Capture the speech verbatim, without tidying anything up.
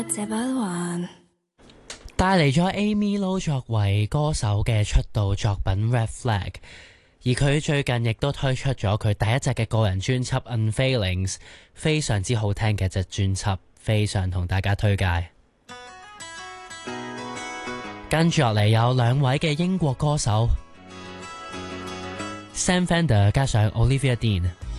帶嚟咗 Amy Lo 作為歌手嘅出道作品 Red Flag， 而佢最近亦都推出咗佢第一隻嘅個人專輯 Unfailings， 非常之好聽嘅一隻專輯，非常同大家推介。跟住落嚟有兩位嘅英國歌手 Sam Fender 加上 Olivia Dean。